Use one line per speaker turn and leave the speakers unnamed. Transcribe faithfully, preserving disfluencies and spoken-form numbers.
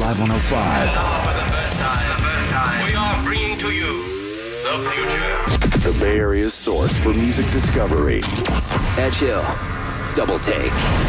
Live one oh five.
Now for the first time, the first time, we are bringing to you the future.
The Bay Area's source for music discovery.
Edge Hill. Double Take.